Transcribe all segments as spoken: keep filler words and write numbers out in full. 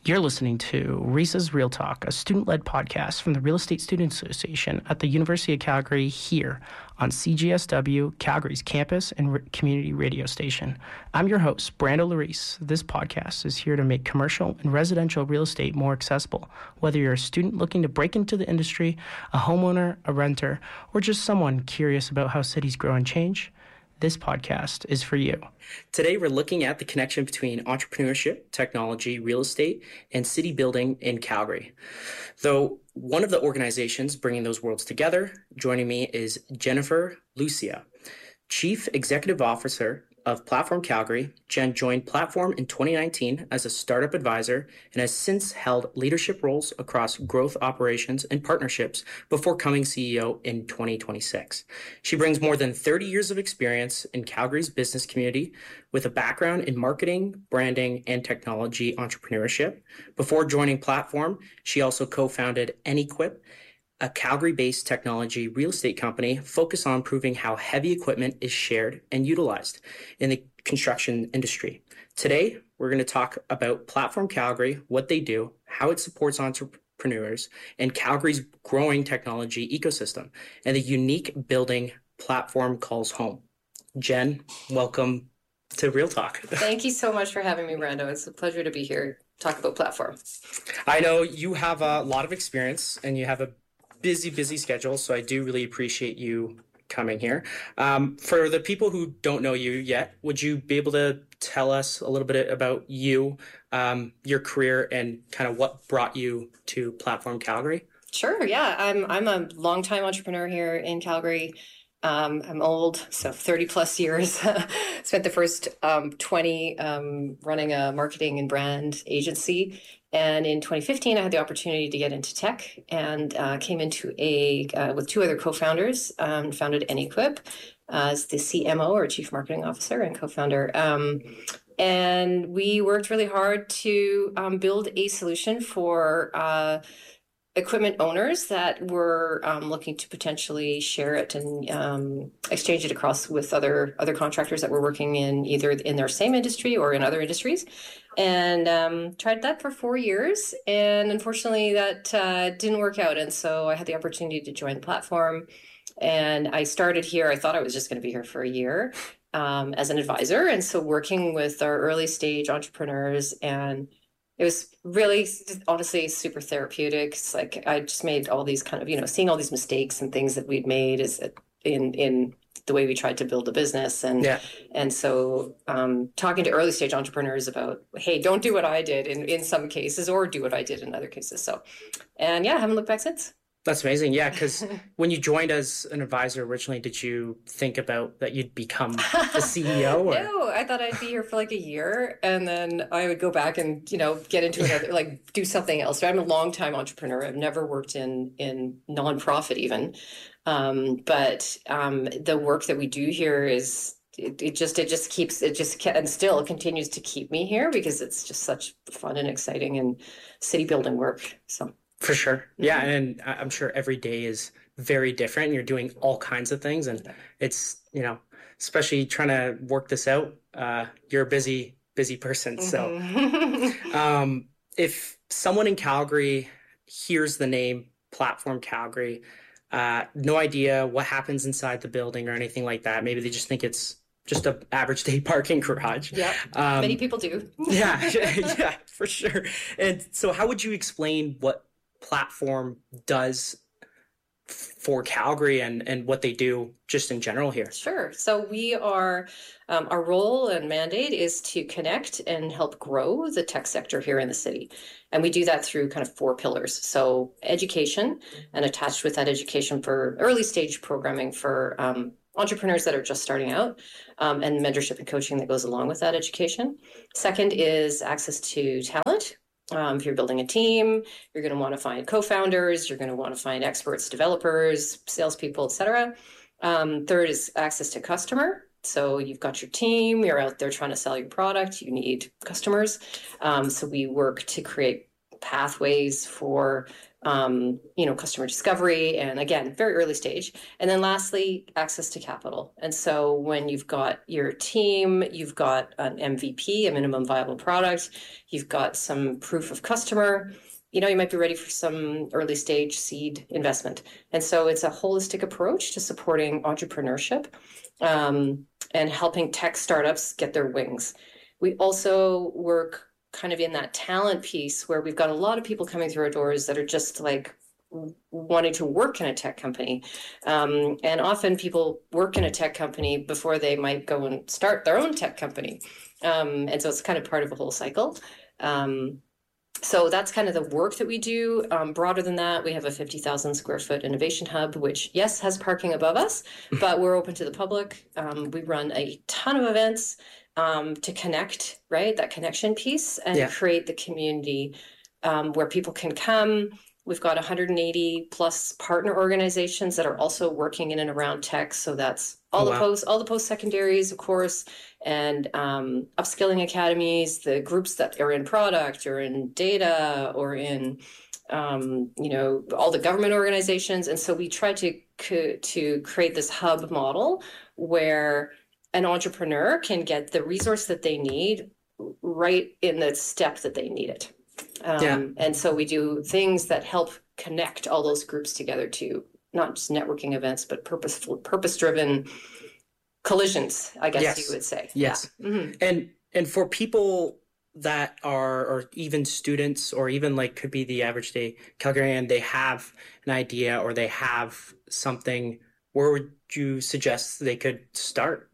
You're listening to RESA's Real Talk, a student-led podcast from the Real Estate Student Association at the University of Calgary here on C G S W, Calgary's campus and re- community radio station. I'm your host, Brando Larice. This podcast is here to make commercial and residential real estate more accessible, whether you're a student looking to break into the industry, a homeowner, a renter, or just someone curious about how cities grow and change. This podcast is for you. Today, we're looking at the connection between entrepreneurship, technology, real estate, and city building in Calgary. Though one of the organizations bringing those worlds together, joining me is Jennifer Lucia, Chief Executive Officer of Platform Calgary. Jen joined Platform in twenty nineteen as a startup advisor and has since held leadership roles across growth operations and partnerships before becoming C E O in twenty twenty-six. She brings more than thirty years of experience in Calgary's business community with a background in marketing, branding, and technology entrepreneurship. Before joining Platform, she also co-founded AnyQuip, a Calgary-based technology real estate company focused on improving how heavy equipment is shared and utilized in the construction industry. Today, we're going to talk about Platform Calgary, what they do, how it supports entrepreneurs, and Calgary's growing technology ecosystem, and the unique building Platform calls home. Jen, welcome to Real Talk. Thank you so much for having me, Brando. It's a pleasure to be here, talk about Platform. I know you have a lot of experience and you have a busy, busy schedule, so I do really appreciate you coming here. Um, for the people who don't know you yet, would you be able to tell us a little bit about you, um, your career, and kind of what brought you to Platform Calgary? Sure, yeah. I'm I'm a longtime entrepreneur here in Calgary. Um, I'm old, so thirty plus years. Spent the first um, twenty um, running a marketing and brand agency. And in twenty fifteen, I had the opportunity to get into tech and uh, came into a, uh, with two other co-founders, um, founded AnyQuip uh, as the C M O or Chief Marketing Officer and co-founder. Um, and we worked really hard to um, build a solution for uh, equipment owners that were um, looking to potentially share it and um, exchange it across with other other contractors that were working in either in their same industry or in other industries. And um, tried that for four years. And unfortunately, that uh, didn't work out. And so I had the opportunity to join Platform. And I started here. I thought I was just going to be here for a year um, as an advisor. And so working with our early stage entrepreneurs, and it was really, honestly, super therapeutic. It's like I just made all these kind of, you know, seeing all these mistakes and things that we'd made is in in the way we tried to build a business. And yeah. and so um, talking to early stage entrepreneurs about, hey, don't do what I did in, in some cases or do what I did in other cases. So, and yeah, I haven't looked back since. That's amazing. Yeah, because when you joined as an advisor originally, did you think about that you'd become the C E O? Or? No, I thought I'd be here for like a year and then I would go back and, you know, get into another, like do something else. So I'm a long-time entrepreneur. I've never worked in, in nonprofit even. Um, but um, the work that we do here is, it, it just, it just keeps, it just, and still continues to keep me here because it's just such fun and exciting and city building work. So. For sure. Yeah. And I'm sure every day is very different. And you're doing all kinds of things. And it's, you know, especially trying to work this out. Uh, you're a busy, busy person. So um, if someone in Calgary hears the name Platform Calgary, uh, no idea what happens inside the building or anything like that. Maybe they just think it's just an average day parking garage. Yeah, um, many people do. yeah, yeah, for sure. And so how would you explain what Platform does for Calgary and, and what they do just in general here? Sure. So we are, um, our role and mandate is to connect and help grow the tech sector here in the city. And we do that through kind of four pillars. So education, and attached with that education for early stage programming for um, entrepreneurs that are just starting out, um, and mentorship and coaching that goes along with that education. Second is access to talent. Um, if you're building a team, you're going to want to find co-founders, you're going to want to find experts, developers, salespeople, et cetera. Um, third is access to customer. So you've got your team, you're out there trying to sell your product, you need customers. Um, so we work to create pathways for um, you know, customer discovery, and again, very early stage. And then lastly, access to capital. And so when you've got your team, you've got an M V P, a minimum viable product, you've got some proof of customer, you know, you might be ready for some early stage seed investment. And so it's a holistic approach to supporting entrepreneurship um, and helping tech startups get their wings. We also work kind of in that talent piece where we've got a lot of people coming through our doors that are just like wanting to work in a tech company. Um, and often people work in a tech company before they might go and start their own tech company. Um, and so it's kind of part of a whole cycle. Um, So that's kind of the work that we do. Um, broader than that, we have a fifty thousand square foot innovation hub, which, yes, has parking above us, but we're open to the public. Um, we run a ton of events um, to connect, right? That connection piece and yeah. create the community um, where people can come. We've got one hundred eighty plus partner organizations that are also working in and around tech. So that's all oh, the wow. post, all the post secondaries, of course, and um, upskilling academies, the groups that are in product or in data or in, um, you know, all the government organizations. And so we try to to create this hub model where an entrepreneur can get the resource that they need right in the step that they need it. Um, yeah. And so we do things that help connect all those groups together to not just networking events, but purposeful, purpose-driven collisions, I guess yes. you would say. Yes. Yeah. Mm-hmm. And and for people that are, or even students, or even like could be the average day Calgarian, they have an idea or they have something, where would you suggest they could start?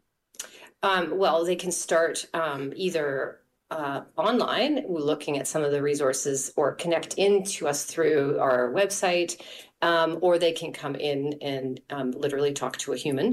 Um, well, they can start um, either Uh, online, looking at some of the resources, or connect into us through our website, um, or they can come in and um, literally talk to a human.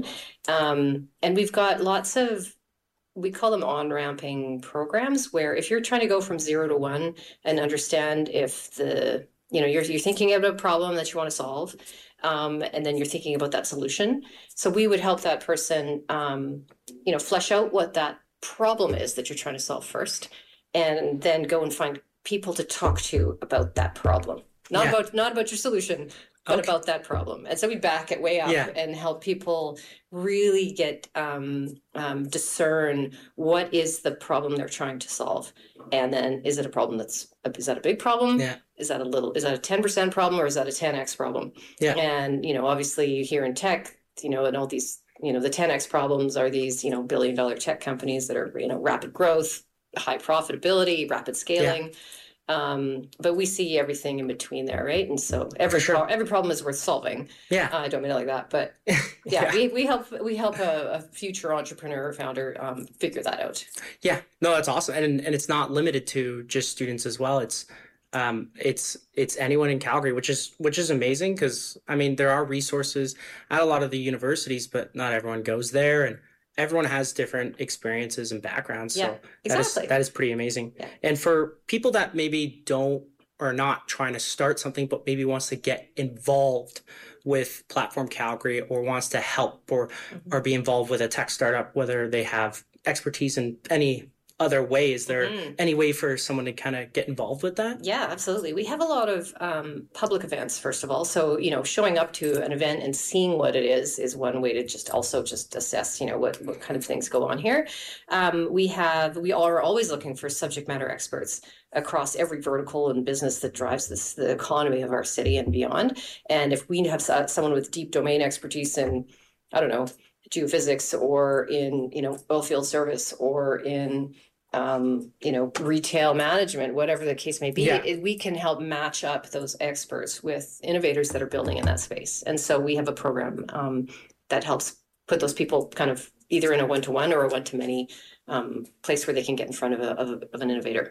Um, and we've got lots of, we call them on-ramping programs, where if you're trying to go from zero to one and understand if the, you know, you're, you're thinking about a problem that you want to solve, um, and then you're thinking about that solution. So we would help that person, um, you know, flesh out what that problem is that you're trying to solve first, and then go and find people to talk to about that problem. Not yeah. about not about your solution, but okay. about that problem. And so we back it way up yeah. and help people really get um, um, discern what is the problem they're trying to solve, and then is it a problem that's is that a big problem? Yeah. Is that a little is that a ten percent problem, or is that a ten x problem? Yeah. And you know, obviously here in tech, you know, and all these. You know, the ten x problems are these, you know, billion dollar tech companies that are, you know, rapid growth, high profitability, rapid scaling. Yeah. Um, but we see everything in between there, right? And so every sure. pro- every problem is worth solving. Yeah. Uh, I don't mean it like that, but yeah, yeah. we we help we help a, a future entrepreneur or founder um, figure that out. Yeah, no, that's awesome. And and it's not limited to just students as well. It's Um, it's it's anyone in Calgary, which is which is amazing, because I mean there are resources at a lot of the universities, but not everyone goes there, and everyone has different experiences and backgrounds. Yeah, so exactly. that is that is pretty amazing. Yeah. And for people that maybe don't or not trying to start something, but maybe wants to get involved with Platform Calgary, or wants to help or mm-hmm. or be involved with a tech startup, whether they have expertise in any other way, is there mm-hmm. any way for someone to kind of get involved with that? Yeah, absolutely. We have a lot of um, public events, first of all. So, you know, showing up to an event and seeing what it is is one way to just also just assess, you know, what, what kind of things go on here. Um, we have, we are always looking for subject matter experts across every vertical and business that drives this, the economy of our city and beyond. And if we have someone with deep domain expertise in, I don't know, geophysics, or in, you know, oil field service, or in um, you know, retail management, whatever the case may be, yeah. it, we can help match up those experts with innovators that are building in that space. And so we have a program um, that helps put those people kind of either in a one-to-one or a one-to-many um, place where they can get in front of, a, of, a, of an innovator.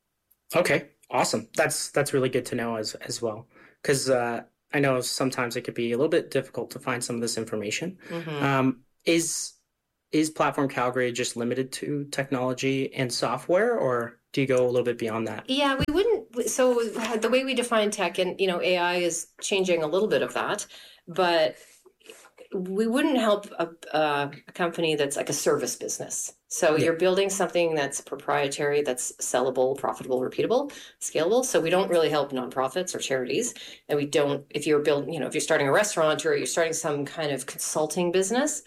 Okay, awesome. That's that's really good to know as as well, because uh, I know sometimes it could be a little bit difficult to find some of this information. Mm-hmm. Um, is Is Platform Calgary just limited to technology and software, or do you go a little bit beyond that? Yeah, we wouldn't. So the way we define tech, and, you know, A I is changing a little bit of that, but we wouldn't help a, a company that's like a service business. So Yeah. you're building something that's proprietary, that's sellable, profitable, repeatable, scalable. So we don't really help nonprofits or charities. And we don't, if you're building, you know, if you're starting a restaurant or you're starting some kind of consulting business,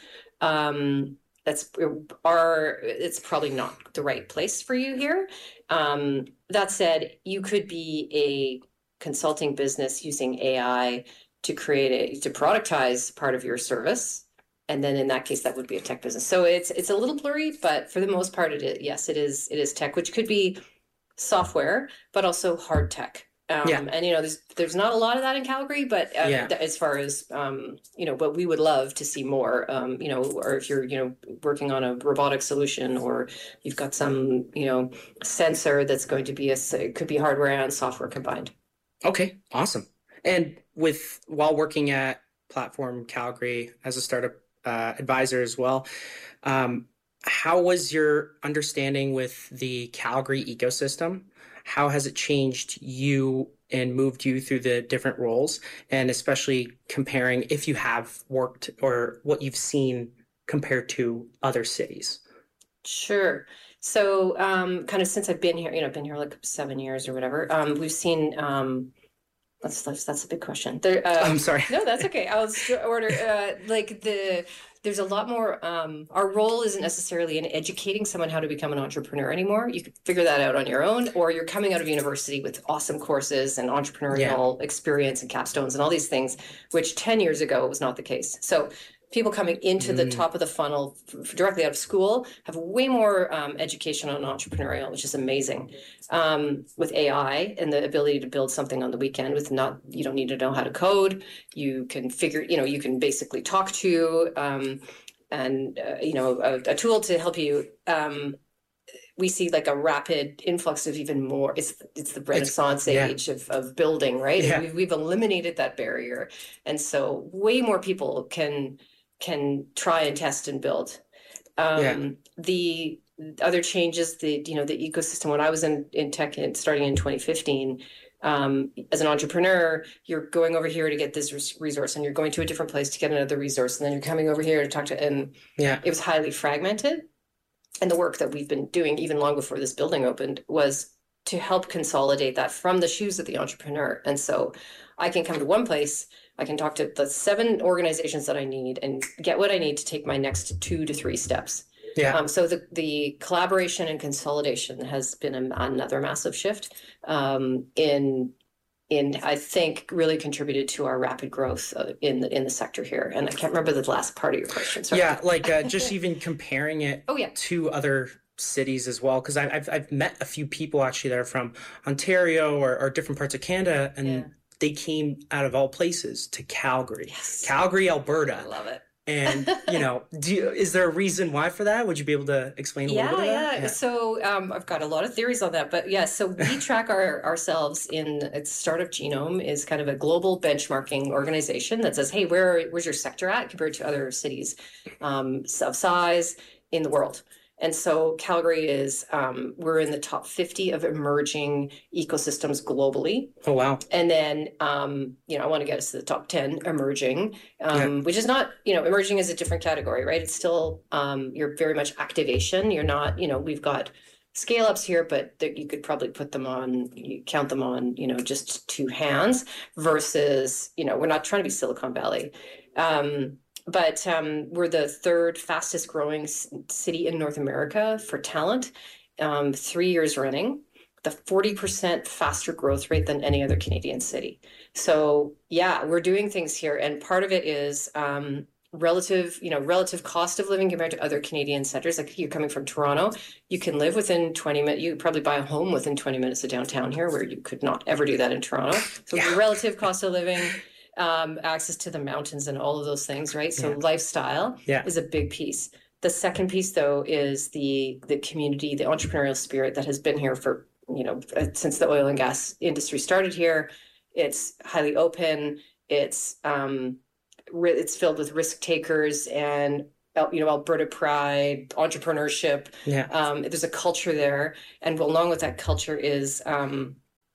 um, that's our, it's probably not the right place for you here. Um, that said, you could be a consulting business using A I to create a, to productize part of your service. And then in that case, that would be a tech business. So it's it's a little blurry, but for the most part, it is, yes, it is it is tech, which could be software, but also hard tech. Um, Yeah. And you know, there's there's not a lot of that in Calgary, but uh, Yeah. th- as far as um, you know, but we would love to see more. Um, you know, or if you're you know working on a robotic solution, or you've got some you know sensor that's going to be a it could be hardware and software combined. Okay, awesome. And with while working at Platform Calgary as a startup uh, advisor as well, um, how was your understanding with the Calgary ecosystem? How has it changed you and moved you through the different roles? And especially comparing if you have worked or what you've seen compared to other cities. Sure. So, um, kind of since I've been here, you know, I've been here like seven years or whatever. Um, we've seen. Um, that's that's that's a big question. There. Uh, I'm sorry. No, that's okay. I'll just order. Uh, like the there's a lot more. Um, our role isn't necessarily in educating someone how to become an entrepreneur anymore. You could figure that out on your own, or you're coming out of university with awesome courses and entrepreneurial yeah. experience and capstones and all these things, which ten years ago was not the case. So. People coming into mm. the top of the funnel f- directly out of school have way more um, education on entrepreneurial, which is amazing. Um, with A I and the ability to build something on the weekend with not, you don't need to know how to code. You can figure, you know, you can basically talk to um, and, uh, you know, a, a tool to help you. Um, we see like a rapid influx of even more. It's it's the Renaissance it's, yeah. age of, of building, right? Yeah. And we've, we've eliminated that barrier. And so way more people can can try and test and build. Um, yeah. The other changes, the you know the ecosystem. When I was in in tech, and starting in twenty fifteen, um, as an entrepreneur, you're going over here to get this resource, and you're going to a different place to get another resource, and then you're coming over here to talk to. And yeah. it was highly fragmented. And the work that we've been doing, even long before this building opened, was to help consolidate that from the shoes of the entrepreneur. And so, I can come to one place. I can talk to the seven organizations that I need and get what I need to take my next two to three steps. Yeah. Um, so the, the collaboration and consolidation has been a, another massive shift um, in, in I think really contributed to our rapid growth uh, in the in the sector here. And I can't remember the last part of your question. Sorry. Yeah, like uh, just even comparing it oh, yeah. to other cities as well, because I've I've met a few people actually that are from Ontario or, or different parts of Canada, and. Yeah. They came out of all places to Calgary, yes. Calgary, Alberta. I love it. And, you know, do you, is there a reason why for that? Would you be able to explain a yeah, little bit of yeah. that? Yeah, So um, I've got a lot of theories on that. But yeah, so we track our ourselves in it's Startup Genome is kind of a global benchmarking organization that says, hey, where where's your sector at compared to other cities um, of size in the world? And so Calgary is, um, we're in the top fifty of emerging ecosystems globally. Oh, wow. And then, um, you know, I want to get us to the top ten emerging, um, yeah. which is not, you know, emerging is a different category, right? It's still, um, you're very much activation. You're not, you know, we've got scale ups here, but th- you could probably put them on, you count them on, you know, just two hands versus, you know, we're not trying to be Silicon Valley. Um, But um, we're the third fastest growing city in North America for talent, um, three years running, the forty percent faster growth rate than any other Canadian city. So yeah, we're doing things here. And part of it is um, relative, you know, relative cost of living compared to other Canadian centers. Like you're coming from Toronto, you can live within twenty minutes, you could probably buy a home within twenty minutes of downtown here, where you could not ever do that in Toronto. So yeah. the relative cost of living, Um, access to the mountains and all of those things, right? So yeah. lifestyle yeah. is a big piece. The second piece, though, is the the community, the entrepreneurial spirit that has been here for, you know, since the oil and gas industry started here. It's highly open. It's um, it's filled with risk takers and, you know, Alberta pride, entrepreneurship. Yeah. Um, there's a culture there, and along with that culture is um,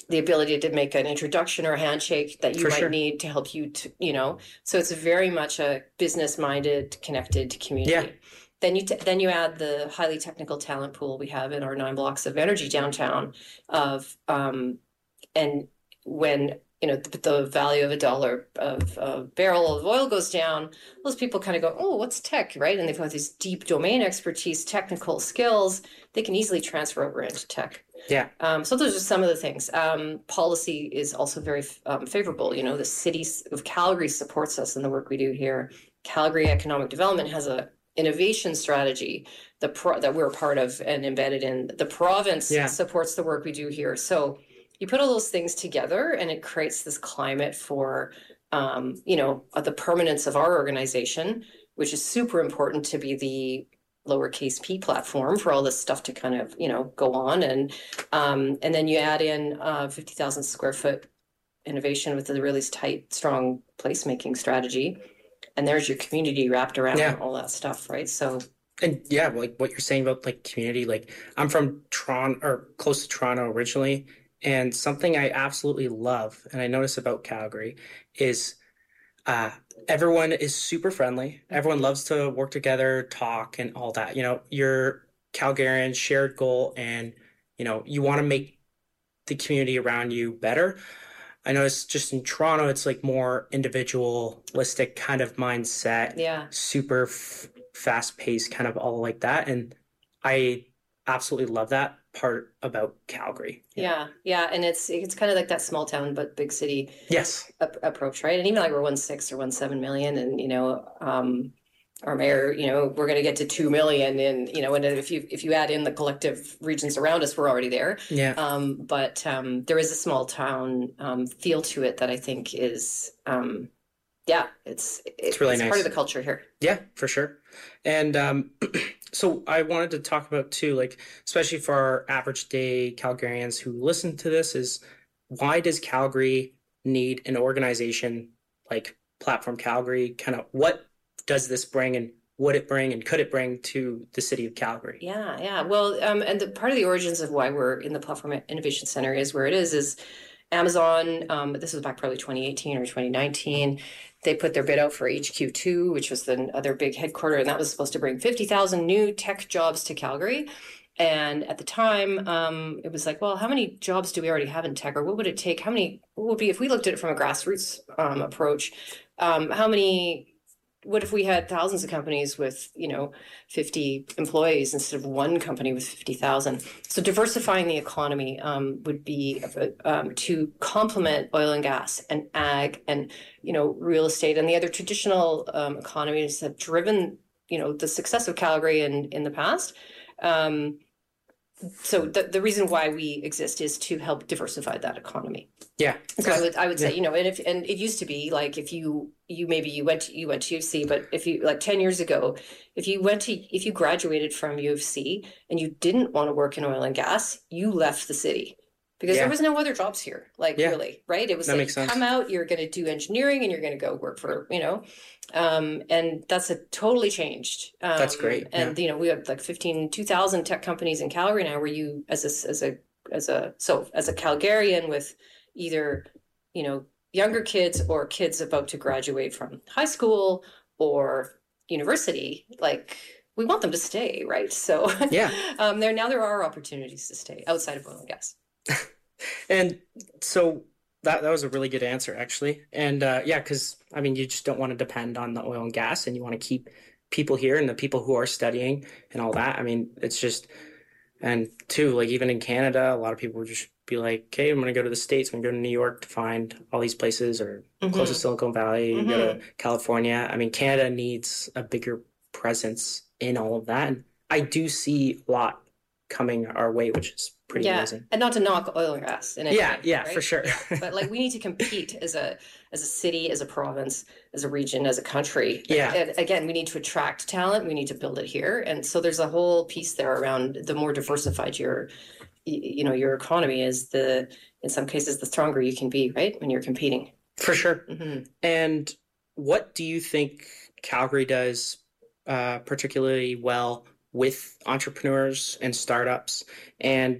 the ability to make an introduction or a handshake that you For might sure. need to help you to, you know, so it's very much a business minded, connected community. Yeah. Then you, t- then you add the highly technical talent pool we have in our nine blocks of energy downtown of, um, and when, you know, the, the value of a dollar of a barrel of oil goes down, those people kind of go, oh, what's tech, right? And they've got this deep domain expertise, technical skills, they can easily transfer over into tech. Yeah. Um, so those are some of the things. Um, policy is also very um, favorable. You know, the city of Calgary supports us in the work we do here. Calgary Economic Development has a innovation strategy the pro- that we're a part of and embedded in. The province Yeah. supports the work we do here. So you put all those things together and it creates this climate for, um, you know, uh, the permanence of our organization, which is super important to be the lowercase p platform for all this stuff to kind of, you know, go on. And um, and then you add in uh, fifty thousand square foot innovation with a really tight, strong placemaking strategy. And there's your community wrapped around Yeah. all that stuff, right? So And yeah, like what you're saying about like community, like I'm from Toronto or close to Toronto originally, and something I absolutely love and I notice about Calgary is uh, everyone is super friendly. Everyone loves to work together, talk, and all that. You know, you're Calgarians, shared goal, and you know, you want to make the community around you better. I notice just in Toronto, it's like more individualistic kind of mindset, yeah, super f- fast paced, kind of all like that. And I absolutely love that part about Calgary. yeah, yeah. And it's it's kind of like that small town but big city Yes. ap- approach, right? And even like we're one six or one seven million, and you know, um, our mayor, you know, we're going to get to two million, and you know, and if you if you add in the collective regions around us, we're already there. Yeah. Um, but um, there is a small town um, feel to it that I think is, um, yeah, it's it, It's really it's nice. part of the culture here. Yeah, for sure. And um, so I wanted to talk about too, like, especially for our average day Calgarians who listen to this, is why does Calgary need an organization like Platform Calgary? Kind of what does this bring and would it bring and could it bring to the city of Calgary? Yeah, yeah. Well, um, and the part of the origins of why we're in the Platform Innovation Center is where it is, is Amazon, um, this was back probably twenty eighteen or twenty nineteen. They put their bid out for H Q two, which was the other big headquarter, and that was supposed to bring fifty thousand new tech jobs to Calgary. And at the time, um, it was like, well, how many jobs do we already have in tech, or what would it take? How many, what would be, if we looked at it from a grassroots um, approach, um, how many, what if we had thousands of companies with, you know, fifty employees instead of one company with fifty thousand? So diversifying the economy um, would be um, to complement oil and gas and ag and, you know, real estate and the other traditional um, economies that have driven, you know, the success of Calgary in, in the past. Um, so the, the reason why we exist is to help diversify that economy. Yeah. So I would I would say, Yeah. you know, and if and it used to be like if you you maybe you went to, you went to U of C, but if you like ten years ago, if you went to if you graduated from U of C and you didn't want to work in oil and gas, you left the city because Yeah. there was no other jobs here. Like Yeah. really, right? It was That like makes sense. come out, you're going to do engineering and you're going to go work for, you know, um, and that's a totally changed. Um, That's great, And you know, we have like fifteen, two thousand tech companies in Calgary now where you as a as a as a so as a Calgarian with either, you know, younger kids or kids about to graduate from high school or university, like we want them to stay, right? So Yeah. um, there now there are opportunities to stay outside of oil and gas. And so that that was a really good answer, actually. And uh, yeah, because I mean, you just don't want to depend on the oil and gas, and you want to keep people here and the people who are studying and all that. I mean, it's just, and two, like even in Canada, a lot of people would just be like, okay, I'm going to go to the States, I'm going to go to New York to find all these places, or Mhm. close to Silicon Valley, Mhm. go to California. I mean, Canada needs a bigger presence in all of that. And I do see a lot coming our way, which is pretty Yeah, amazing. and not to knock oil and gas in any Yeah, way, yeah, right? for sure. Yeah. But like we need to compete as a as a city, as a province, as a region, as a country. Yeah. And again, we need to attract talent. We need to build it here, and so there's a whole piece there around the more diversified your y- you know your economy is, the in some cases the stronger you can be, right, when you're competing. For sure. hmm And what do you think Calgary does uh, particularly well with entrepreneurs and startups? And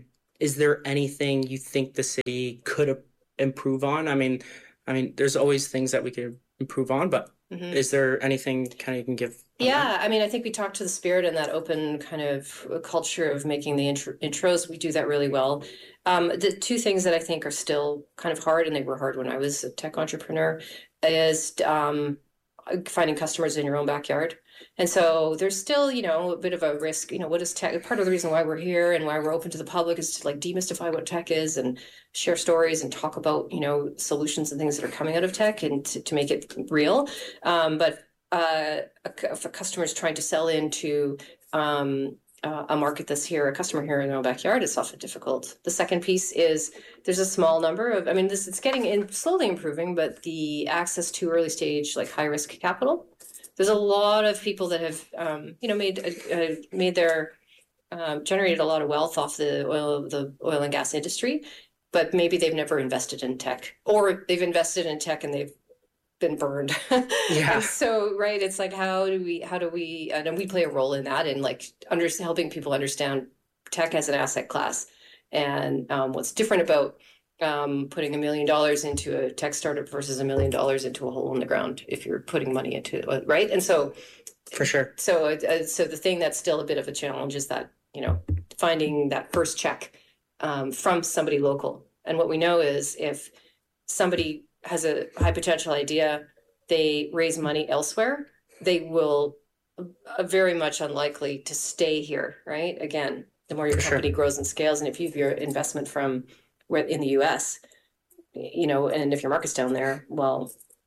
is there anything you think the city could improve on? I mean, I mean, there's always things that we could improve on, but mm-hmm. is there anything kind of you can give? Yeah, that? I mean, I think we talked to the spirit and that open kind of culture of making the intro- intros. We do that really well. Um, the two things that I think are still kind of hard, and they were hard when I was a tech entrepreneur, is um, finding customers in your own backyard. And so there's still, you know, a bit of a risk. You know, what is tech? Part of the reason why we're here and why we're open to the public is to like demystify what tech is and share stories and talk about, you know, solutions and things that are coming out of tech and to, to make it real. Um, but uh, if a customer is trying to sell into um, uh, a market that's here, a customer here in their own backyard, it's often difficult. The second piece is there's a small number of, I mean, this it's getting in slowly improving, but the access to early stage, like high risk capital. There's a lot of people that have, um, you know, made uh, made their um, generated a lot of wealth off the oil the oil and gas industry, but maybe they've never invested in tech, or they've invested in tech and they've been burned. Yeah. And so, right, it's like how do we how do we and we play a role in that in like under, helping people understand tech as an asset class and um, what's different about. Um, putting a million dollars into a tech startup versus a million dollars into a hole in the ground if you're putting money into it, right? And so, for sure. So, uh, so the thing that's still a bit of a challenge is that you know finding that first check um, from somebody local. And what we know is if somebody has a high potential idea, they raise money elsewhere, they will uh, very much unlikely to stay here, right? Again, the more your for company sure. grows and scales, and if you have your investment from in the U S, you know, and if your market's down there, well,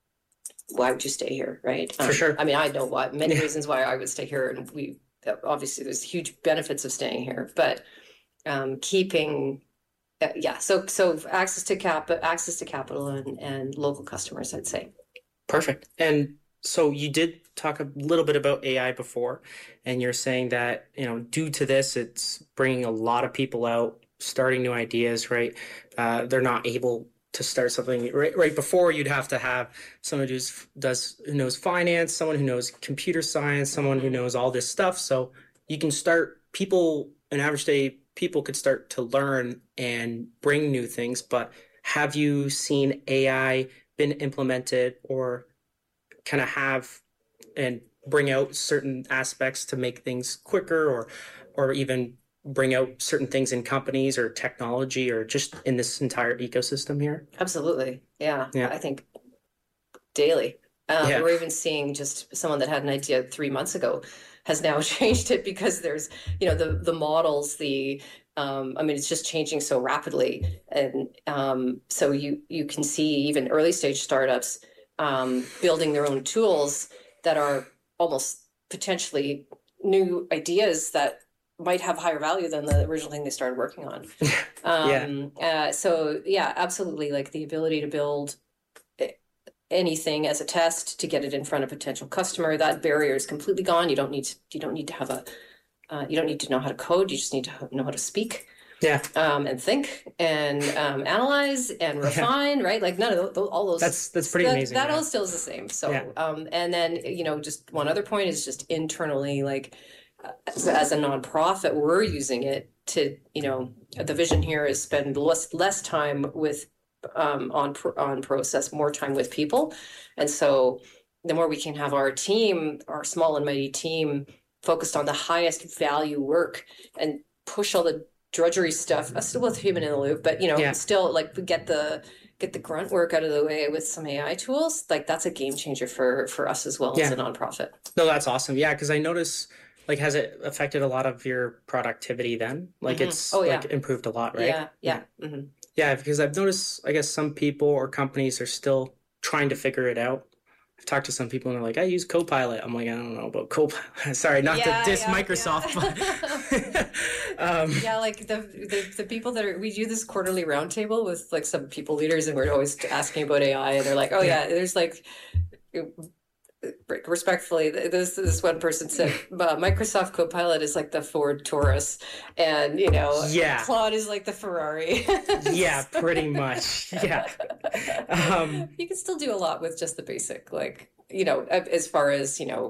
why would you stay here, right? For um, sure. I mean, I know why, many yeah. reasons why I would stay here, and we obviously there's huge benefits of staying here, but um, keeping, uh, yeah. So so access to cap, access to capital, and and local customers, I'd say. Perfect. And so you did talk a little bit about A I before, and you're saying that you know due to this, it's bringing a lot of people out. Starting new ideas, right? Uh, they're not able to start something right, right before. You'd have to have someone who does who knows finance, someone who knows computer science, someone who knows all this stuff. So you can start people, an average day people could start to learn and bring new things. But have you seen A I been implemented or kind of have and bring out certain aspects to make things quicker or or even bring out certain things in companies or technology or just in this entire ecosystem here? Absolutely. Yeah. yeah. I think daily. Um, yeah. We're even seeing just someone that had an idea three months ago has now changed it because there's, you know, the, the models, the, um, I mean, it's just changing so rapidly. And um, so you, you can see even early stage startups um, building their own tools that are almost potentially new ideas that might have higher value than the original thing they started working on. Um, yeah. Uh, so yeah, absolutely. Like the ability to build anything as a test to get it in front of a potential customer, that barrier is completely gone. You don't need to, you don't need to have a, uh, you don't need to know how to code. You just need to know how to speak. Yeah. Um, and think and um, analyze and refine, yeah. right? Like none of those, all those. That's that's pretty that, amazing. That yeah. all still is the same. So, yeah. um, and then, you know, just one other point is just internally, like, As, as a nonprofit, we're using it to, you know, the vision here is spend less less time with um, on on process, more time with people, and so the more we can have our team, our small and mighty team, focused on the highest value work and push all the drudgery stuff. Uh, still with human in the loop, but you know, yeah. still like get the get the grunt work out of the way with some A I tools. Like that's a game changer for for us as well yeah. as a nonprofit. No, that's awesome. Yeah, because I notice. Like, has it affected a lot of your productivity then? Like, mm-hmm. it's oh, yeah. like improved a lot, right? Yeah, yeah. Yeah. Mm-hmm. yeah, because I've noticed, I guess, some people or companies are still trying to figure it out. I've talked to some people and they're like, I use Copilot. I'm like, I don't know about Copilot. Sorry, not yeah, to diss yeah, Microsoft. Yeah. But um, yeah, like the, the the people that are, we do this quarterly roundtable with like some people leaders and we're always asking about A I and they're like, oh yeah, yeah there's like... respectfully, this this one person said uh, Microsoft Copilot is like the Ford Taurus, and you know, yeah. Claude is like the Ferrari. Yeah, pretty much. Yeah, um, you can still do a lot with just the basic, like you know, as far as you know,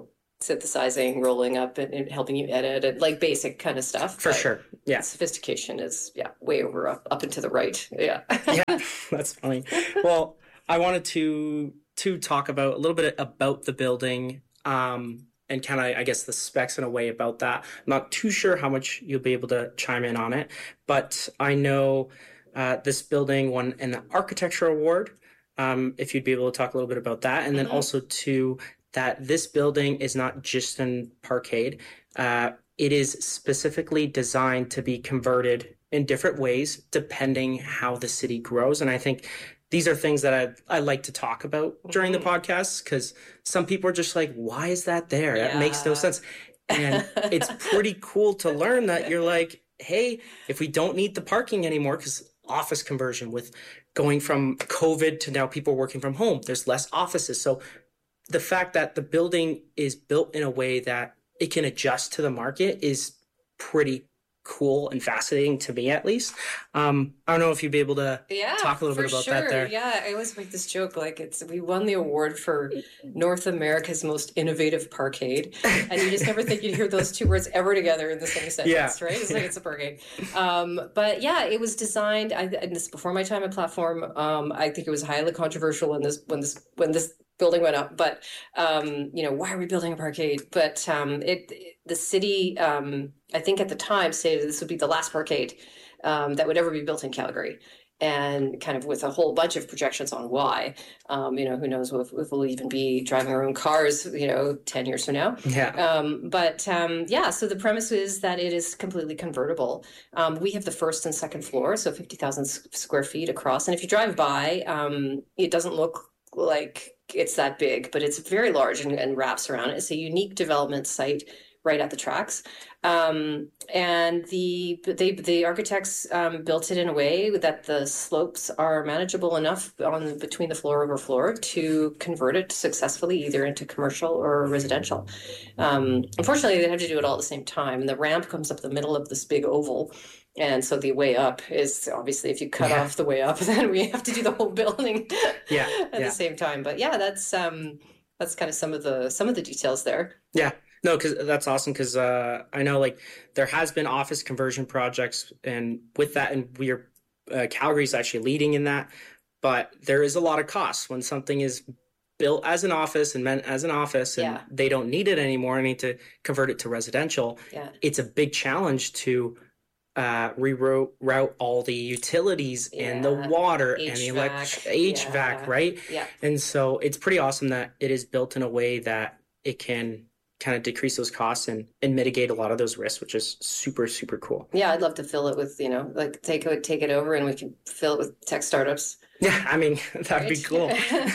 synthesizing, rolling up, and, and helping you edit, and like basic kind of stuff. For sure. Yeah. Sophistication is yeah way over up, up and to the right. Yeah. Yeah, that's funny. Well, I wanted to to talk about a little bit about the building, um, and kind of, I guess, the specs in a way about that. I'm not too sure how much you'll be able to chime in on it, but I know uh, this building won an architecture award. Um, if you'd be able to talk a little bit about that, and then Mm-hmm. also too that this building is not just an parkade. Uh, it is specifically designed to be converted in different ways depending how the city grows, and I think these are things that I I like to talk about during the Mhm. podcast, because some people are just like, why is that there? That makes no Yeah. sense. And it's pretty cool to learn that you're like, hey, if we don't need the parking anymore, because office conversion with going from COVID to now people working from home, there's less offices. So the fact that the building is built in a way that it can adjust to the market is pretty cool and fascinating to me, at least. Um, I don't know if you'd be able to Yeah, talk a little for bit about sure. that there. Yeah, I always make this joke like it's we won the award for North America's most innovative parkade, and you just never think you'd hear those two words ever together in the same sentence, Yeah. right? It's like it's a parkade. Um, but yeah, it was designed. I, and this before my time at Platform. Um, I think it was highly controversial when this when this when this building went up. But um, you know, why are we building a parkade? But um, it, it the city, um, I think at the time, stated this would be the last parkade um, that would ever be built in Calgary. And kind of with a whole bunch of projections on why, um, you know, who knows if, if we'll even be driving our own cars, you know, ten years from now. Yeah. Um, but um, yeah, so the premise is that it is completely convertible. Um, we have the first and second floor, so fifty thousand square feet across. And if you drive by, um, it doesn't look like it's that big, but it's very large and, and wraps around it. It's a unique development site right at the tracks. Um, and the they the architects um, built it in a way that the slopes are manageable enough on between the floor over floor to convert it successfully either into commercial or residential. Um, unfortunately, they have to do it all at the same time, and the ramp comes up the middle of this big oval. And so the way up is obviously if you cut Yeah. off the way up, then we have to do the whole building Yeah, at yeah. the same time. But yeah, that's um that's kind of some of the some of the details there. Yeah. No, because that's awesome. Because uh, I know like there has been office conversion projects, and with that, and we're uh, Calgary's actually leading in that. But there is a lot of costs when something is built as an office and meant as an office, and Yeah. they don't need it anymore and need to convert it to residential. Yeah. It's a big challenge to uh, reroute route all the utilities and the Yeah. water and the H V A C, electric H V A C, yeah. right? Yeah. And so it's pretty awesome that it is built in a way that it can kind of decrease those costs and, and mitigate a lot of those risks, which is super, super cool. Yeah, I'd love to fill it with, you know, like take it take it over and we can fill it with tech startups. Yeah, I mean, that'd be cool.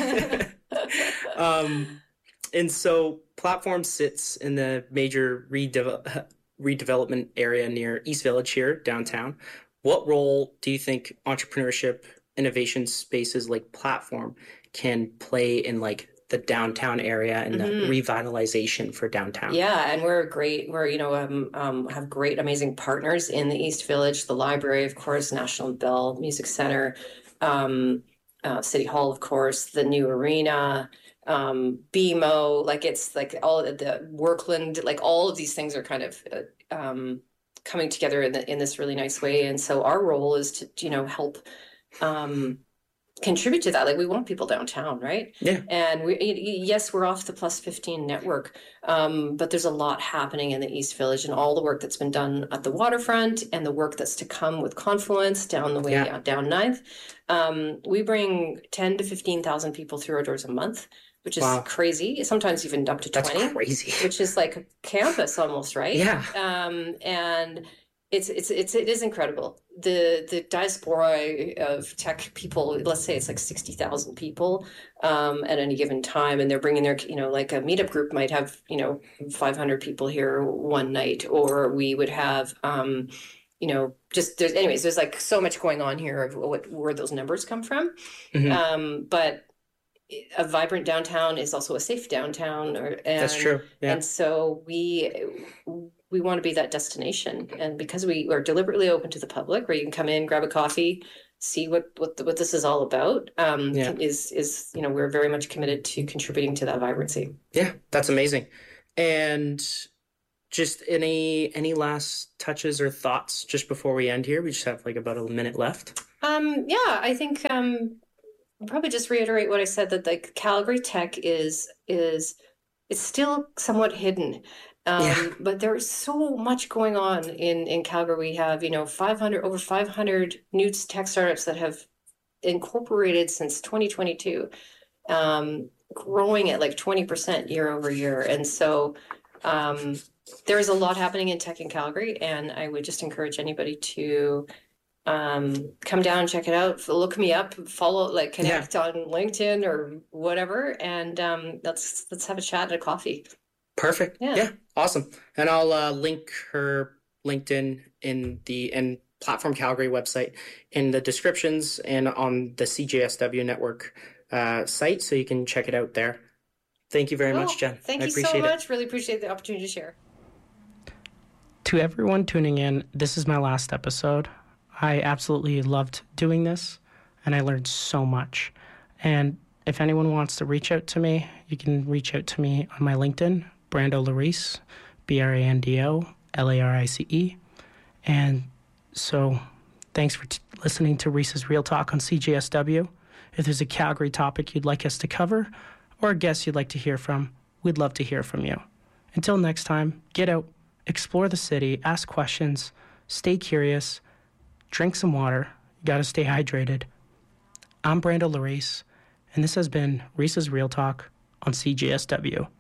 um, and so Platform sits in the major redevel- redevelopment area near East Village here, downtown. What role do you think entrepreneurship innovation spaces like Platform can play in like the downtown area and Mhm. the revitalization for downtown? Yeah, and we're great. We're, you know, um, um, have great, amazing partners in the East Village, the library, of course, National Bell Music Center, um, uh, City Hall, of course, the new arena, um, B M O, like it's like all of the Workland, like all of these things are kind of uh, um, coming together in the, in this really nice way. And so our role is to, you know, help um, contribute to that. Like we want people downtown, right? Yeah. And we, y- y- yes, we're off the Plus fifteen network, um, but there's a lot happening in the East Village and all the work that's been done at the waterfront and the work that's to come with Confluence down the way Yeah. uh, down Ninth. Um, we bring ten to fifteen thousand people through our doors a month, which is Wow. crazy. Sometimes even up to That's twenty, crazy. which is like a campus almost, right? Yeah. Um, and it's it's it's it is incredible. The the diaspora of tech people, let's say it's like sixty thousand people um, at any given time, and they're bringing their, you know, like a meetup group might have, you know, five hundred people here one night, or we would have, um, you know, just there's anyways, there's like so much going on here of what where those numbers come from, Mhm. um, but a vibrant downtown is also a safe downtown, or and, That's true. Yeah. and so we we want to be that destination, and because we are deliberately open to the public, where you can come in, grab a coffee, see what what what this is all about. Um, Yeah. is is you know we're very much committed to contributing to that vibrancy. Yeah, that's amazing. And just any any last touches or thoughts just before we end here? We just have like about a minute left. Um, yeah, I think um, I'll probably just reiterate what I said, that like Calgary Tech is is it's still somewhat hidden. Um, Yeah. but there is so much going on in in Calgary. We have, you know, five hundred over five hundred new tech startups that have incorporated since twenty twenty-two, um, growing at like twenty percent year over year. And so um, there's a lot happening in tech in Calgary, and I would just encourage anybody to um, come down, check it out, look me up, follow, like connect yeah. on LinkedIn or whatever, and um, let's let's have a chat at a coffee. Perfect. Yeah. yeah. Awesome. And I'll uh, link her LinkedIn in the and Platform Calgary website in the descriptions and on the C J S W network uh, site, so you can check it out there. Thank you very well, much, Jen. Thank I you so much. It. Really appreciate the opportunity to share. To everyone tuning in, this is my last episode. I absolutely loved doing this, and I learned so much. And if anyone wants to reach out to me, you can reach out to me on my LinkedIn, Brando Larice, B R A N D O L A R I C E. And so thanks for t- listening to Reese's Real Talk on C J S W. If there's a Calgary topic you'd like us to cover or a guest you'd like to hear from, we'd love to hear from you. Until next time, get out, explore the city, ask questions, stay curious, drink some water. You got to stay hydrated. I'm Brando Larice, and this has been Reese's Real Talk on C J S W.